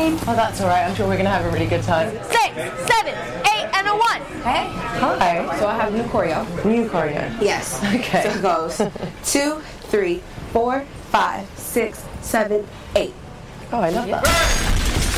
Oh, that's all right. I'm sure we're going to have a really good time. 6, 7, 8, and a 1. Okay. Hi. So I have new choreo. New choreo. Yes. Okay. So it goes 2, 3, 4, 5, 6, 7, 8. Oh, I love that.